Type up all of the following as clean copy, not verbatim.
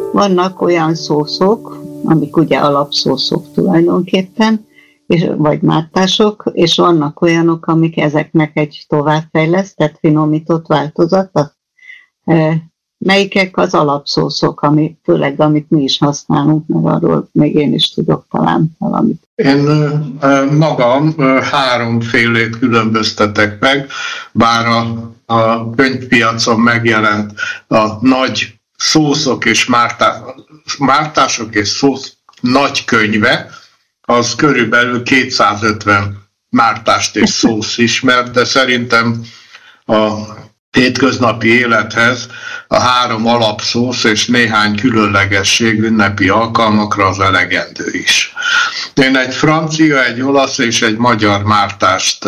Vannak olyan szószok, amik ugye alapszószok tulajdonképpen, vagy mártások, és vannak olyanok, amik ezeknek egy továbbfejlesztett, finomított változata. Melyikek az alapszószok, főleg amit mi is használunk, meg arról még én is tudok talán valamit. Én magam háromfélét különböztetek meg, bár a könyvpiacon megjelent a nagy szószok és mártások és szósz nagy könyve, az körülbelül 250 mártást és szósz ismer, de szerintem a hétköznapi élethez a 3 alapszósz és néhány különlegesség ünnepi alkalmakra az elegendő is. Én egy francia, egy olasz és egy magyar mártást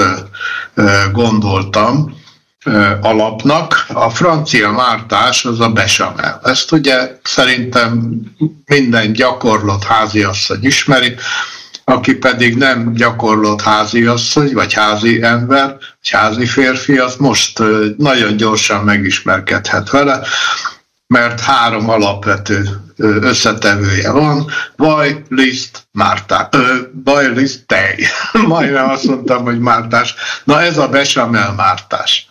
gondoltam alapnak. A francia mártás az a bechamel. Ezt ugye szerintem minden gyakorlott háziasszony ismeri, aki pedig nem gyakorlott háziasszony, vagy házi ember, vagy házi férfi, az most nagyon gyorsan megismerkedhet vele, mert 3 alapvető összetevője van: vaj, liszt, mártás. Vaj, liszt, tej. Majdnem azt mondtam, hogy mártás. Na ez a bechamel mártás.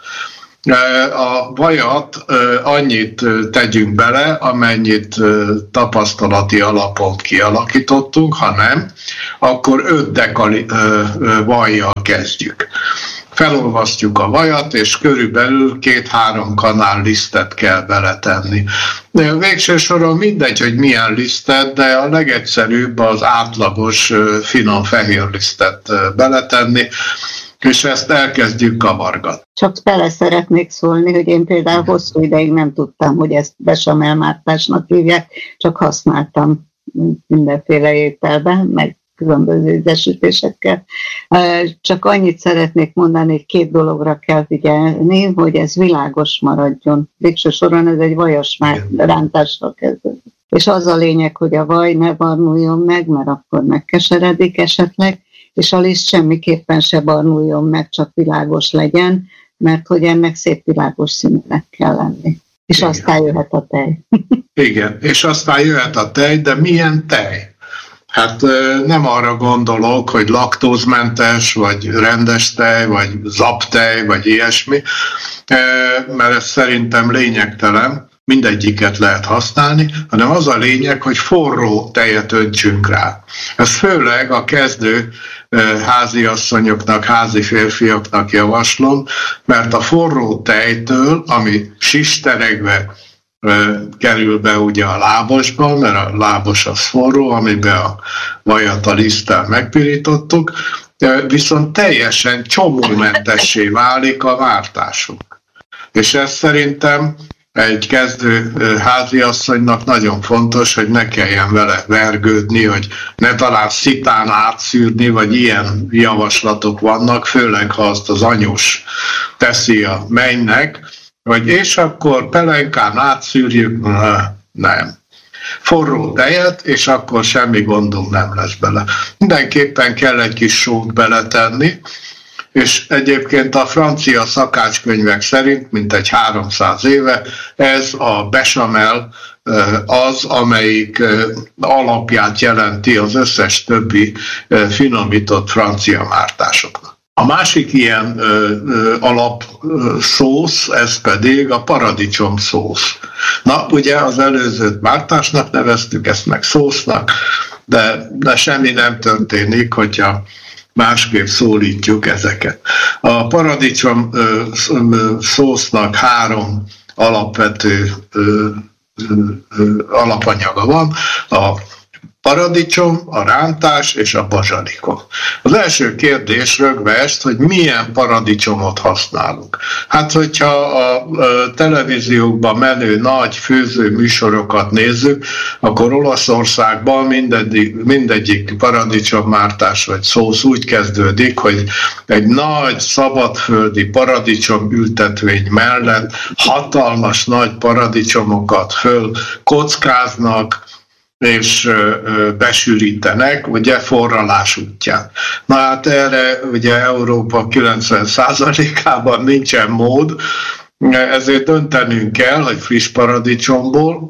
A vajat annyit tegyünk bele, amennyit tapasztalati alapon kialakítottunk, ha nem, akkor 5 dekali vajjal kezdjük. Felolvasztjuk a vajat, és körülbelül 2-3 kanál lisztet kell beletenni. Végső soron mindegy, hogy milyen lisztet, de a legegyszerűbb az átlagos, finom fehér lisztet beletenni, és ezt elkezdjük kavargatni. Csak bele szeretnék szólni, hogy én például hosszú ideig nem tudtam, hogy ezt bechamel mártásnak hívják, csak használtam mindenféle ételben, meg különböző ízesítésekkel. Csak annyit szeretnék mondani, hogy 2 dologra kell figyelni, hogy ez világos maradjon. Végső soron ez egy vajas rántásra kezdődik. És az a lényeg, hogy a vaj ne barnuljon meg, mert akkor megkeseredik esetleg, és a liszt semmiképpen se barnuljon meg, csak világos legyen, mert hogy ennek szép világos színűnek kell lenni. És igen. Aztán jöhet a tej. Igen, és aztán jöhet a tej, de milyen tej? Hát nem arra gondolok, hogy laktózmentes, vagy rendes tej, vagy zaptej, vagy ilyesmi, mert ez szerintem lényegtelen, mindegyiket lehet használni, hanem az a lényeg, hogy forró tejet öntsünk rá. Ez főleg a kezdő háziasszonyoknak, házi férfiaknak javaslom, mert a forró tejtől, ami sisteregve kerül be ugye a lábosba, mert a lábos az forró, amiben a vajat a liszttel megpirítottuk, viszont teljesen csomómentessé válik a mártásunk. És ez szerintem egy kezdő háziasszonynak nagyon fontos, hogy ne kelljen vele vergődni, hogy ne talán szitán átszűrni, vagy ilyen javaslatok vannak, főleg ha azt az anyós teszi a mennynek, vagy és akkor pelenkán átszűrjük, nem. Forró tejet, és akkor semmi gondunk nem lesz bele. Mindenképpen kell egy kis sót beletenni, és egyébként a francia szakácskönyvek szerint, mintegy 300 éve, ez a bechamel az, amelyik alapját jelenti az összes többi finomított francia mártásoknak. A másik ilyen alapszósz, ez pedig a paradicsom szósz. Na, ugye az előzőt mártásnak neveztük, ezt meg szósznak, de semmi nem történik, hogyha másképp szólítjuk ezeket. A paradicsom szósznak 3 alapvető alapanyaga van, a paradicsom, a rántás és a bazsalikom. Az első kérdés rögvest, hogy milyen paradicsomot használunk. Hát, hogyha a televíziókban menő nagy főző műsorokat nézzük, akkor Olaszországban mindegyik paradicsommártás vagy szósz úgy kezdődik, hogy egy nagy szabadföldi paradicsom ültetvény mellett hatalmas nagy paradicsomokat föl kockáznak, és besűrítenek, ugye forralás útján. Na hát erre ugye Európa 90%-ában nincsen mód, ezért döntenünk kell, hogy friss paradicsomból,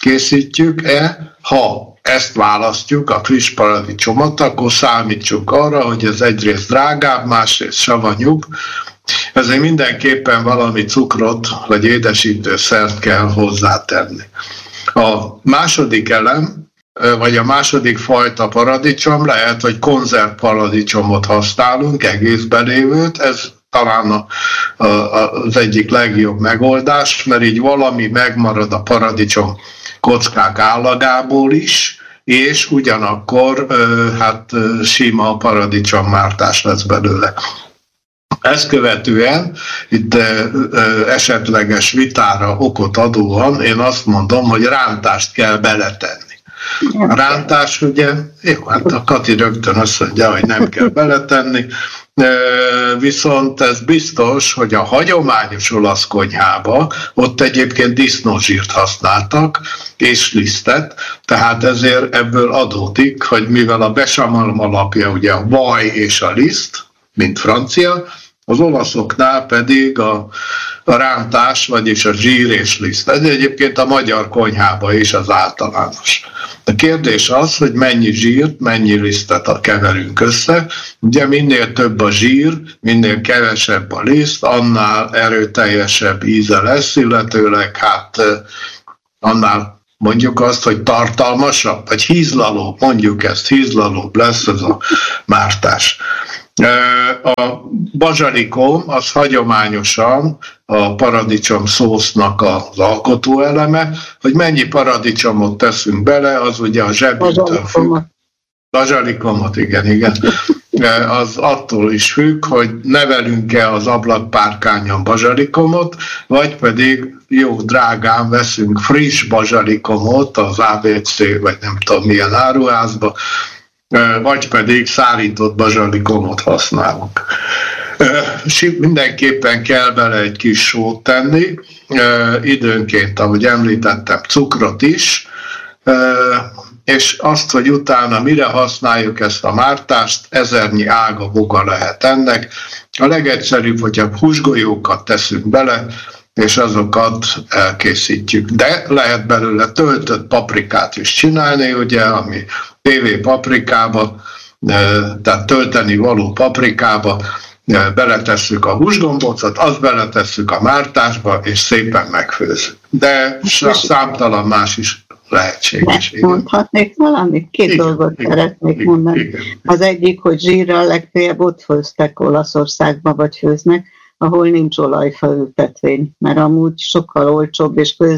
készítjük-e. Ha ezt választjuk, a friss paradicsomot, akkor számítsuk arra, hogy ez egyrészt drágább, másrészt savanyúbb, ezért mindenképpen valami cukrot vagy édesítőszert kell hozzátenni. A második elem, vagy a második fajta paradicsom lehet, hogy konzerv paradicsomot használunk, egészben lévőt, ez talán az egyik legjobb megoldás, mert így valami megmarad a paradicsom kockák állagából is, és ugyanakkor sima paradicsommártás lesz belőle. Ezt követően itt esetleges vitára okot adóan én azt mondom, hogy rántást kell beletenni. A rántás ugye, jó, hát a Kati rögtön azt mondja, hogy nem kell beletenni, viszont ez biztos, hogy a hagyományos olasz konyhába ott egyébként disznózsírt használtak, és lisztet, tehát ezért ebből adódik, hogy mivel a bechamel alapja ugye a vaj és a liszt, mint francia, az olaszoknál pedig a rántás, vagyis a zsír és liszt. Ez egyébként a magyar konyhában is az általános. A kérdés az, hogy mennyi zsírt, mennyi lisztet keverünk össze. Ugye minél több a zsír, minél kevesebb a liszt, annál erőteljesebb íze lesz, illetőleg annál mondjuk azt, hogy tartalmasabb, vagy hízlalóbb, mondjuk ezt, hízlalóbb lesz ez a mártás. A bazsalikom az hagyományosan a paradicsom szósznak az alkotóeleme, hogy mennyi paradicsomot teszünk bele, az ugye a zsebünktől függ. Bazsalikomot, igen. Az attól is függ, hogy nevelünk-e az ablakpárkányon bazsalikomot, vagy pedig jó drágán veszünk friss bazsalikomot az ABC, vagy nem tudom milyen áruházba, vagy pedig szárított bazsalikomot használunk. Mindenképpen kell bele egy kis sót tenni, időnként, ahogy említettem, cukrot is, és azt, hogy utána mire használjuk ezt a mártást, ezernyi ága boga lehet ennek. A legegyszerűbb, hogyha húsgolyókat teszünk bele, és azokat elkészítjük. De lehet belőle töltött paprikát is csinálni, ugye, ami PV paprikába, tehát tölteni való paprikába, beletesszük a húsgombócot, azt beletesszük a mártásba, és szépen megfőzzük. De számtalan más is lehetséges. Mondhatnék valamit? Két dolgot szeretnék mondani. Igen. Az egyik, hogy zsírral legfeljebb ott főztek Olaszországba, vagy főznek, ahol nincs olajfaültetvény, mert amúgy sokkal olcsóbb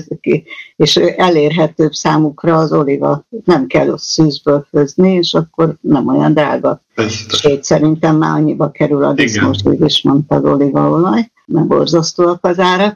és elérhetőbb számukra az oliva. Nem kell szűzből főzni, és akkor nem olyan drága. Sőt, szerintem már annyiba kerül a disznós, úgy is mondta, az olívaolaj. Nem borzasztóak az árak,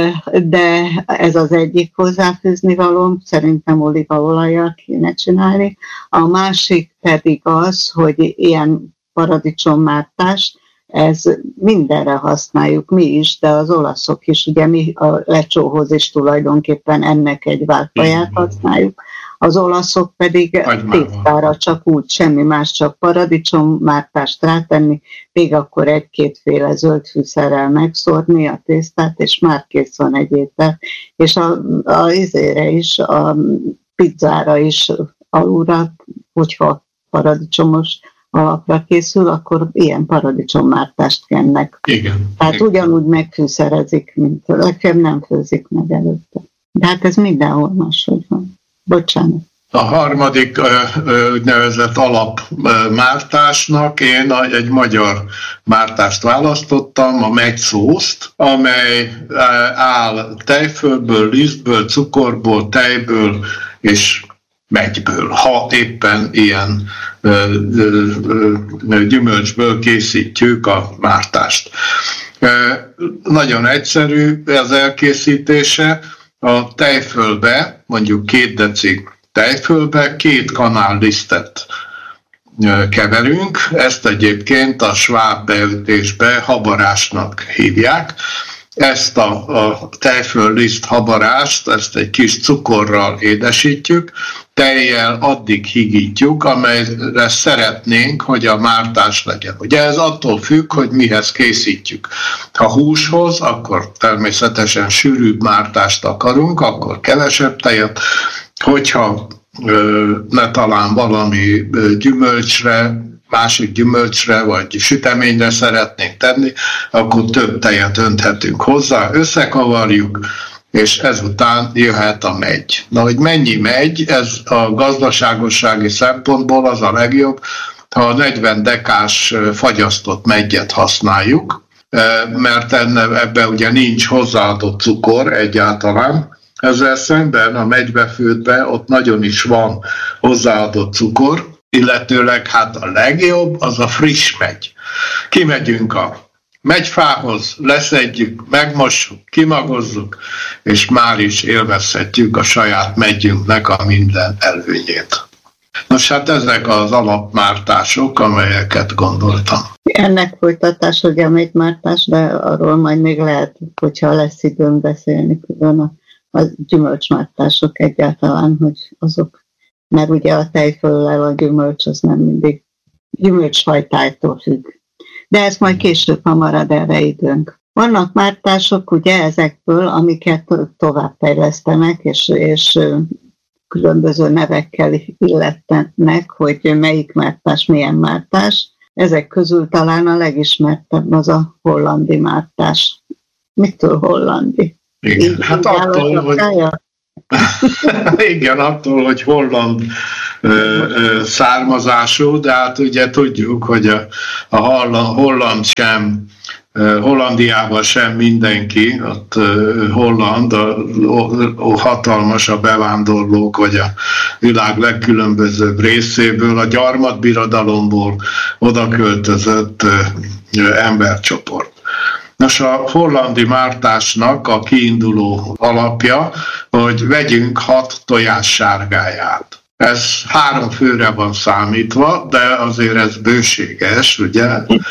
de ez az egyik hozzáfűzni valóm, szerintem olívaolajjal kéne csinálni. A másik pedig az, hogy ilyen paradicsommártást, ez mindenre használjuk mi is, de az olaszok is, ugye mi a lecsóhoz is tulajdonképpen ennek egy válfaját használjuk, az olaszok pedig tésztára csak úgy, semmi más, csak paradicsommártást rátenni, még akkor egy-kétféle zöld fűszerrel megszórni a tésztát, és már kész van egy étel. És a izére is, a pizzára is alulra, hogyha paradicsomos alapra készül, akkor ilyen paradicsommártást kennek. Igen. Tehát ugyanúgy megfűszerezik, mint legfeljebb nem főzik meg előtte. De hát ez mindenhol máshogy van. Bocsánat. A harmadik úgynevezett alapmártásnak én egy magyar mártást választottam, a meggyszószt, amely áll tejfölből, lisztből, cukorból, tejből és megyből, ha éppen ilyen gyümölcsből készítjük a mártást. Nagyon egyszerű az elkészítése. A tejfölbe, mondjuk 2 deci tejfölbe 2 kanál lisztet keverünk. Ezt egyébként a sváb beütésbe habarásnak hívják. Ezt a tejföl-liszt habarást, ezt egy kis cukorral édesítjük, tejjel addig higítjuk, amelyre szeretnénk, hogy a mártás legyen. Ugye ez attól függ, hogy mihez készítjük. Ha húshoz, akkor természetesen sűrűbb mártást akarunk, akkor kevesebb tejet. Hogyha ne talán valami gyümölcsre, másik gyümölcsre vagy süteményre szeretnénk tenni, akkor több tejet önthetünk hozzá, összekavarjuk, és ezután jöhet a megy. Na, hogy mennyi megy, ez a gazdaságossági szempontból az a legjobb, ha a 40 dekás fagyasztott meggyet használjuk, mert ebben ugye nincs hozzáadott cukor egyáltalán. Ezzel szemben a megybefőtben ott nagyon is van hozzáadott cukor, illetőleg hát a legjobb az a friss megy. Kimegyünk a megyfához, leszedjük, megmossuk, kimagozzuk, és már is élvezhetjük a saját meggyünknek a minden előnyét. Nos, hát ezek az alapmártások, amelyeket gondoltam. Ennek folytatás, ugye a megymártás, de arról majd még lehet, hogyha lesz időm beszélni külön a gyümölcsmártások egyáltalán, hogy azok, mert ugye a tejföllel a gyümölcs az nem mindig gyümölcsfajtájtól függ. De ezt majd később, ha marad erre időnk. Vannak mártások ugye ezekből, amiket továbbfejlesztenek, és különböző nevekkel illetetnek, hogy melyik mártás, milyen mártás. Ezek közül talán a legismertebb az a hollandi mártás. Mitől hollandi? Igen, hát attól, hogy... Igen, attól, hogy holland származású, de hát ugye tudjuk, hogy a holland sem, Hollandiában sem mindenki, ott holland, hatalmas a bevándorlók, vagy a világ legkülönbözőbb részéből, a gyarmatbirodalomból oda költözött embercsoport. Nos, a hollandi mártásnak a kiinduló alapja, hogy vegyünk 6 tojássárgáját. Ez 3 főre van számítva, de azért ez bőséges, ugye?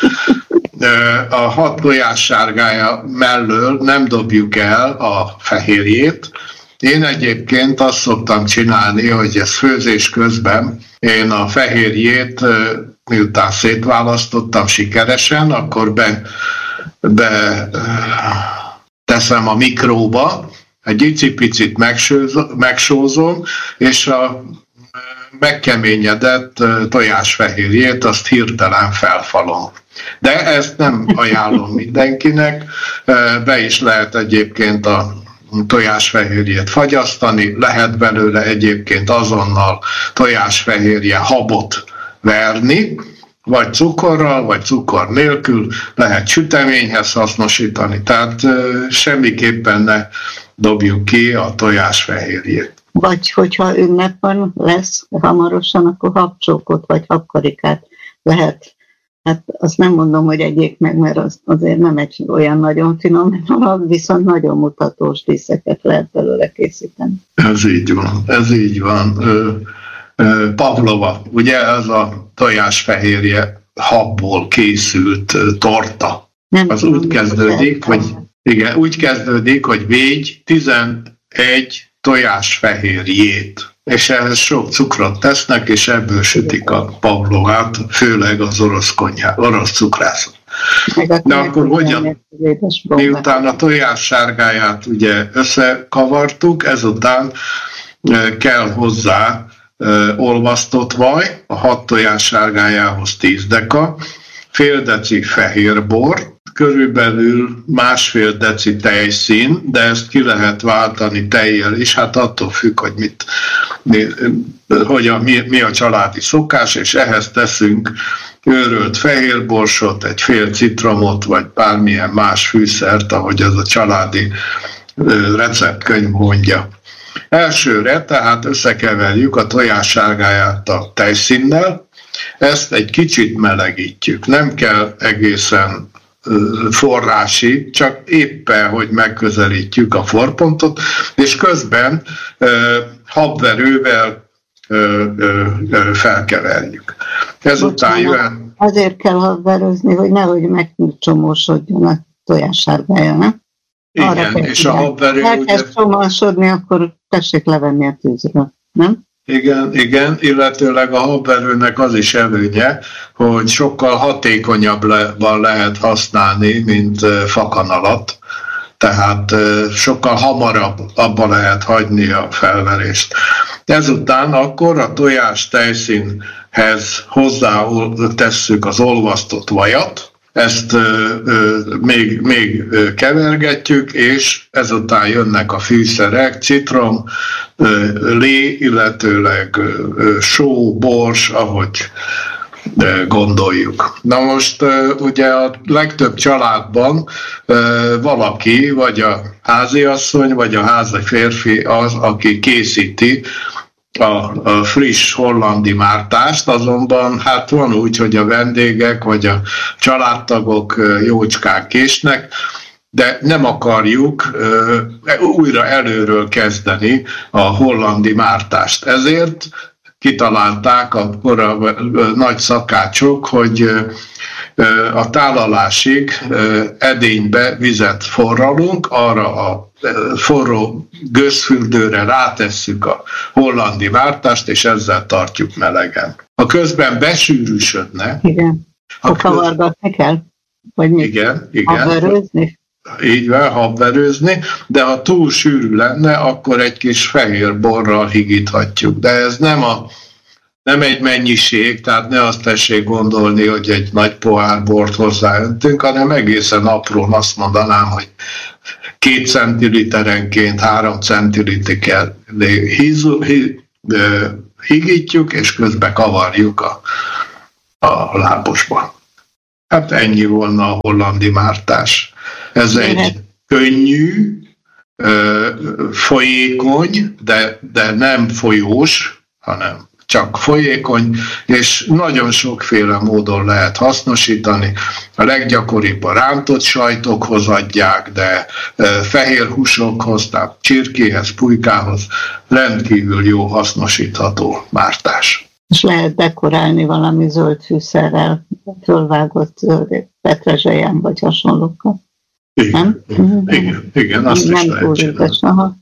A 6 tojássárgája mellől nem dobjuk el a fehérjét. Én egyébként azt szoktam csinálni, hogy ez főzés közben én a fehérjét, miután szétválasztottam sikeresen, akkor teszem a mikróba, egy icipicit megsózom, és a megkeményedett tojásfehérjét azt hirtelen felfalom. De ezt nem ajánlom mindenkinek, be is lehet egyébként a tojásfehérjét fagyasztani, lehet belőle egyébként azonnal tojásfehérje habot verni, vagy cukorral, vagy cukor nélkül, lehet süteményhez hasznosítani, tehát semmiképpen ne dobjuk ki a tojásfehérjét. Vagy hogyha ünnep van, lesz hamarosan, akkor habcsókot vagy habkarikát lehet. Hát azt nem mondom, hogy egyék meg, mert az azért nem egy olyan nagyon finom dolog, viszont nagyon mutatós díszeket lehet belőle készíteni. Ez így van. Pavlova, ugye ez a tojásfehérje habból készült torta. Nem az úgy kezdődik, hogy végy 11 tojásfehérjét, és ehhez sok cukrot tesznek, és ebből sütik a pavlovát, főleg az orosz cukrászok. De akkor hogyan? Miután a tojássárgáját ugye összekavartuk, ezután kell hozzá olvasztott vaj, a 6 tojássárgájához 10 deka, fél deci fehérbor, körülbelül 1,5 deci tejszín, de ezt ki lehet váltani tejjel is, hát attól függ, hogy mi a családi szokás, és ehhez teszünk őrölt fehérborsot, egy fél citromot, vagy bármilyen más fűszert, ahogy az a családi receptkönyv mondja. Elsőre tehát összekeverjük a tojássárgáját a tejszínnel, ezt egy kicsit melegítjük, nem kell egészen forrási, csak éppen, hogy megközelítjük a forpontot, és közben habverővel felkeverjük. Ezután jön... Azért kell habverőzni, hogy nehogy megcsomósodjon a tojássárgája, nem? Igen, és a habverő... Elkezd csomásodni, akkor tessék levenni a tűzről, nem? Igen, illetőleg a habverőnek az is előnye, hogy sokkal hatékonyabban lehet használni, mint fakanalat. Tehát sokkal hamarabb abba lehet hagyni a felverést. Ezután akkor a tojás tejszínhez hozzá tesszük az olvasztott vajat, ezt még kevergetjük, és ezután jönnek a fűszerek, citrom, lé, illetőleg só, bors, ahogy gondoljuk. Na most ugye a legtöbb családban valaki, vagy a háziasszony, vagy a házi férfi az, aki készíti a friss hollandi mártást, azonban hát van úgy, hogy a vendégek vagy a családtagok jócskán késnek, de nem akarjuk újra előről kezdeni a hollandi mártást. Ezért kitalálták a nagy szakácsok, hogy a tálalásig edénybe vizet forralunk, arra a forró gőzfürdőre rátesszük a hollandi mártást, és ezzel tartjuk melegen. Ha közben besűrűsödne... Igen, kavargatni kell? Vagy mit? Igen. Habverőzni? Így van, habverőzni, de ha túl sűrű lenne, akkor egy kis fehér borral higíthatjuk. De ez nem egy mennyiség, tehát ne azt tessék gondolni, hogy egy nagy pohár bort hozzáöntünk, hanem egészen aprón azt mondanám, hogy 2 centiliterenként 3 centiliter higítjuk, és közben kavarjuk a lábosba. Hát ennyi volna a hollandi mártás. Ez egy könnyű, folyékony, de nem folyós, hanem csak folyékony, és nagyon sokféle módon lehet hasznosítani. A leggyakoribb a rántott sajtokhoz adják, de fehér húsokhoz, tehát csirkéhez, pulykához rendkívül jó hasznosítható mártás. És lehet dekorálni valami zöld fűszerrel, fölvágott petrezselyen vagy hasonlókkal. Igen, azt is lehet csinálni.